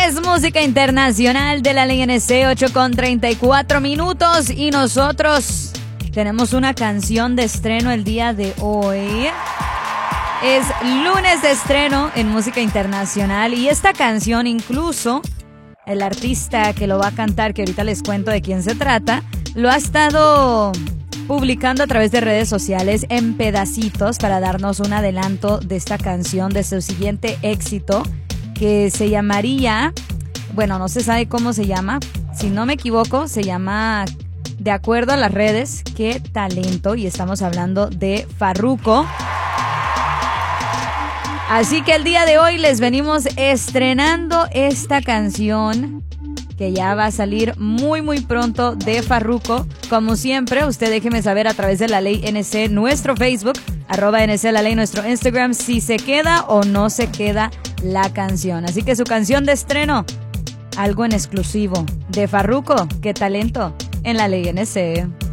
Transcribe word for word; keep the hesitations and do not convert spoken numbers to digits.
Es música internacional de la ley N C, ocho con treinta y cuatro minutos, y nosotros tenemos una canción de estreno el día de hoy. Es lunes de estreno en música internacional, y esta canción, incluso el artista que lo va a cantar, que ahorita les cuento de quién se trata, lo ha estado publicando a través de redes sociales en pedacitos para darnos un adelanto de esta canción, de su siguiente éxito, que se llamaría, bueno, no se sabe cómo se llama, si no me equivoco, se llama, de acuerdo a las redes, Qué Talento, y estamos hablando de Farruko. Así que el día de hoy les venimos estrenando esta canción, que ya va a salir muy muy pronto, de Farruko. Como siempre, usted déjeme saber a través de la ley N C, nuestro Facebook, arroba N C la ley, nuestro Instagram, si se queda o no se queda la canción. Así que su canción de estreno, algo en exclusivo de Farruko, Qué Talento, en la ley N C.